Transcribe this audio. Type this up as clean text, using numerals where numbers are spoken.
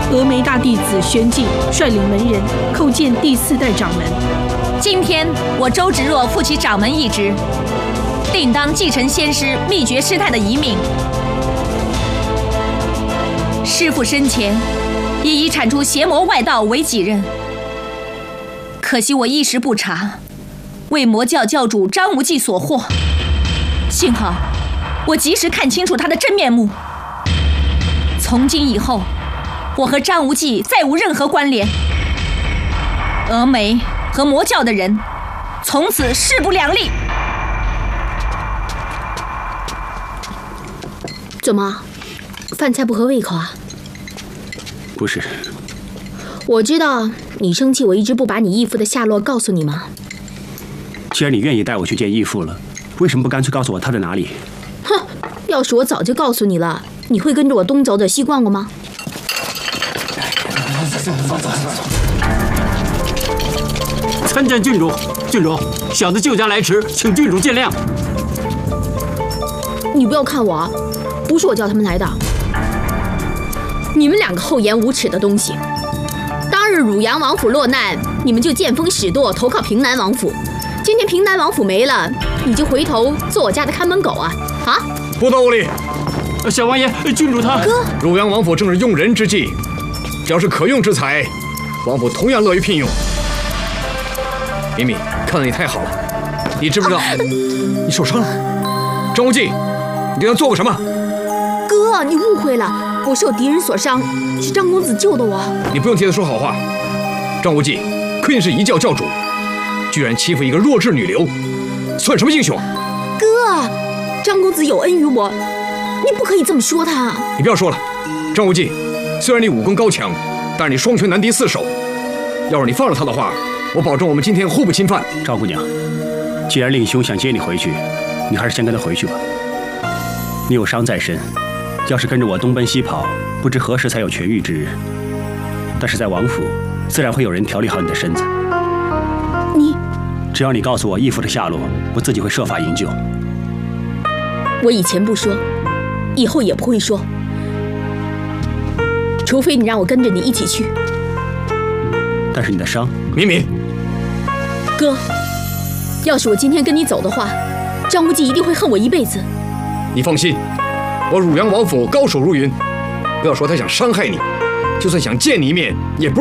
峨眉大弟子玄烬率领门人叩见第4代掌门。 今天我周芷若负起掌门一职，定当继承先师秘诀师太的遗命。师父生前也以铲除邪魔外道为己任，可惜我一时不察，为魔教教主张无忌所惑。幸好我及时看清楚他的真面目。从今以后，我和张无忌再无任何关联。峨眉和魔教的人从此势不两立。 怎么，饭菜不合胃口啊？ 不是， 我知道你生气，我一直不把你义父的下落告诉你吗？ 既然你愿意带我去见义父了，为什么不干脆告诉我他在哪里？ 哼，要是我早就告诉你了，你会跟着我东走走西逛逛吗？ 参见郡主，郡主，小的旧家来迟，请郡主见谅。 你不要看我啊，不是我叫他们来的。你们2个厚颜无耻的东西！当日汝阳王府落难，你们就见风使舵，投靠平南王府。今天平南王府没了，你就回头做我家的看门狗啊！啊！ 不得无礼！ 小王爷，郡主他…… 哥， 汝阳王府正是用人之际，只要是可用之才，王府同样乐于聘用。敏敏，看到你太好了，你知不知道你受伤了？张无忌，你对他做过什么？ 哥，你误会了。我受敌人所伤，是张公子救的我。 你不用替他说好话。张无忌，亏你是一教教主，居然欺负一个弱智女流，算什么英雄？ 哥，张公子有恩于我，你不可以这么说他。 你不要说了，张无忌，虽然你武功高强，但是你双拳难敌4手。要是你放了他的话，我保证我们今天互不侵犯。 赵姑娘，既然令兄想接你回去，你还是先跟他回去吧。你有伤在身。要是跟着我东奔西跑，不知何时才有痊愈之日。但是在王府，自然会有人调理好你的身子。只要你告诉我义父的下落，我自己会设法营救。 我以前不说，以后也不会说，除非你让我跟着你一起去。 但是你的伤， 敏敏， 哥，要是我今天跟你走的话，张无忌一定会恨我一辈子。 你放心。我汝阳王府高手如云，不要说他想伤害你，就算想见你一面，也不